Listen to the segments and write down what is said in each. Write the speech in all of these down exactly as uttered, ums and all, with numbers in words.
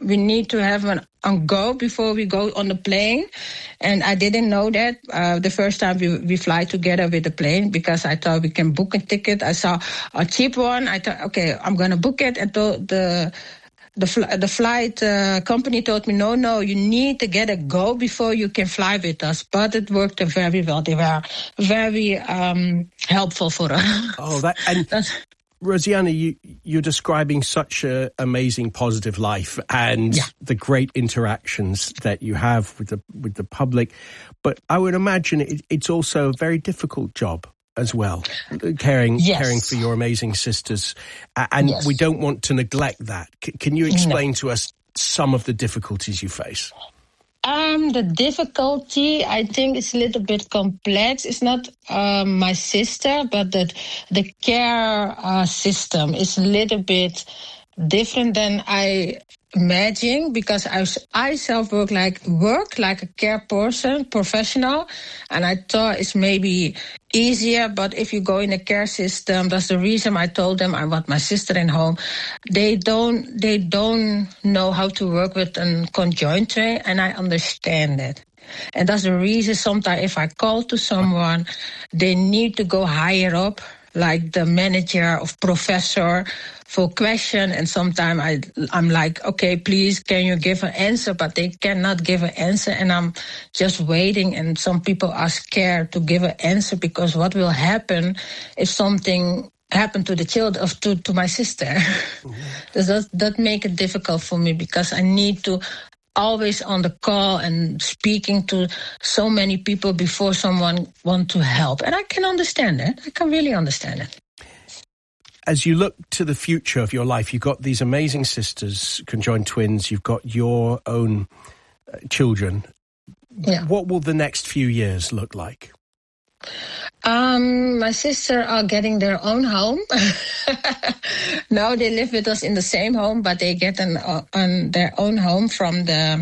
we need to have an on go before we go on the plane. And I didn't know that uh, the first time we, we fly together with the plane, because I thought we can book a ticket. I saw a cheap one. I thought, okay, I'm going to book it. And the the the, fl- the flight uh, company told me, no, no, you need to get a go before you can fly with us. But it worked very well. They were very um, helpful for us. Oh, that and. Rosianna, you, you're describing such an amazing, positive life and yeah. the great interactions that you have with the with the public. But I would imagine it, it's also a very difficult job as well, caring yes. caring for your amazing sisters. And yes. we don't want to neglect that. C- can you explain no. to us some of the difficulties you face? Um, the difficulty, I think, is a little bit complex. It's not um, my sister, but the, the care uh, system is a little bit different than I imagine, because I, I self work like work like a care person, professional, and I thought it's maybe easier. But if you go in a care system, that's the reason I told them I want my sister in home. They don't they don't know how to work with a conjoint tray, and I understand that. And that's the reason sometimes if I call to someone, they need to go higher up, like the manager or professor, for question. And sometimes I, I'm like, okay, please, can you give an answer? But they cannot give an answer. And I'm just waiting. And some people are scared to give an answer, because what will happen if something happened to the children, of to, to my sister? Mm-hmm. Does that, that make it difficult for me, because I need to always on the call and speaking to so many people before someone want to help. And I can understand that. I can really understand it. As you look to the future of your life, you've got these amazing sisters, conjoined twins, you've got your own uh, children. Yeah. What will the next few years look like? Um, my sister are getting their own home. Now they live with us in the same home, but they get an, uh, an their own home from the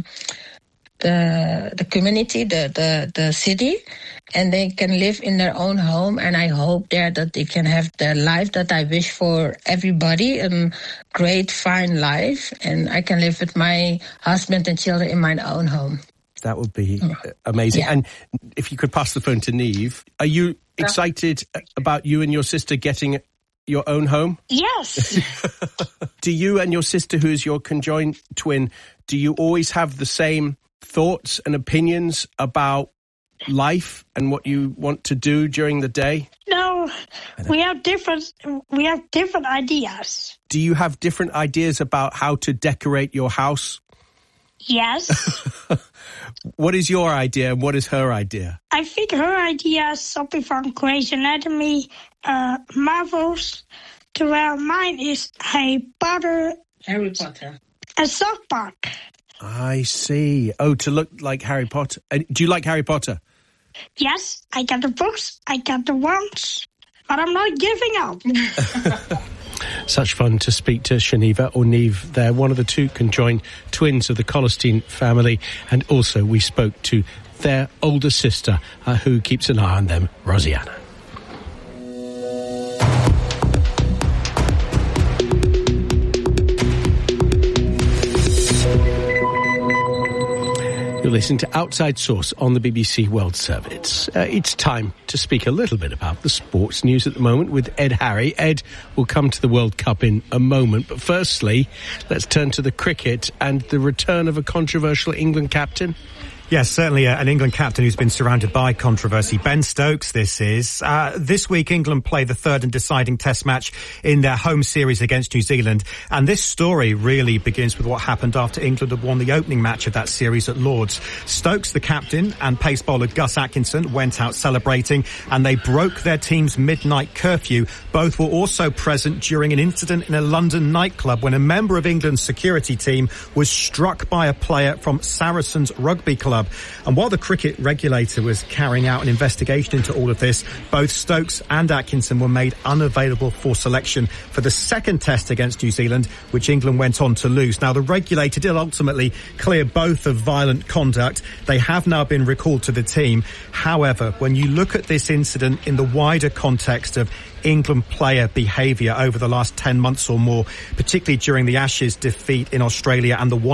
the the community, the, the the city, and they can live in their own home. And I hope there that they can have the life that I wish for everybody, a great, fine life, and I can live with my husband and children in my own home. That would be amazing. Yeah. And if you could pass the phone to Niamh, are you excited about you and your sister getting your own home? Yes. Do you and your sister, who is your conjoined twin, do you always have the same thoughts and opinions about life and what you want to do during the day? No, we have different, we have different ideas. Do you have different ideas about how to decorate your house? Yes. What is your idea and what is her idea? I think her idea is something from Grey's Anatomy, uh, Marvels, to where mine is Harry Potter. Harry Potter. And South Park. I see. Oh, to look like Harry Potter. Uh, do you like Harry Potter? Yes, I got the books, I got the wands, but I'm not giving up. Such fun to speak to Shaniva or Niamh there, one of the two conjoined twins of the Collerstein family. And also we spoke to their older sister, uh, who keeps an eye on them, Rosianna. You're listening to Outside Source on the B B C World Service. Uh, it's time to speak a little bit about the sports news at the moment with Ed Harry. Ed will come to the World Cup in a moment, but firstly, let's turn to the cricket and the return of a controversial England captain. Yes, certainly uh, an England captain who's been surrounded by controversy. Ben Stokes, this is. Uh, this week, England play the third and deciding test match in their home series against New Zealand. And this story really begins with what happened after England had won the opening match of that series at Lord's. Stokes, the captain, and pace bowler Gus Atkinson went out celebrating, and they broke their team's midnight curfew. Both were also present during an incident in a London nightclub when a member of England's security team was struck by a player from Saracens Rugby Club. And while the cricket regulator was carrying out an investigation into all of this, both Stokes and Atkinson were made unavailable for selection for the second test against New Zealand, which England went on to lose. Now, the regulator did ultimately clear both of violent conduct. They have now been recalled to the team. However, when you look at this incident in the wider context of England player behaviour over the last ten months or more, particularly during the Ashes defeat in Australia and the one